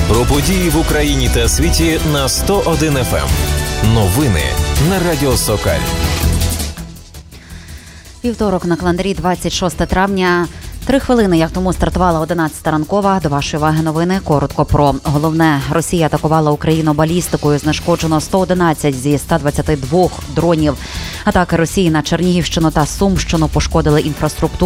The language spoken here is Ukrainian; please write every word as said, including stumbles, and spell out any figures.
Про події в Україні та світі на сто один еф ем. Новини на Радіо Сокаль. Вівторок на календарі двадцять шосте травня. Три хвилини, як тому стартувала одинадцята ранкова. До вашої уваги новини. Коротко про головне. Росія атакувала Україну балістикою. Знешкоджено сто одинадцять зі ста двадцяти двох дронів. Атаки Росії на Чернігівщину та Сумщину пошкодили інфраструктуру.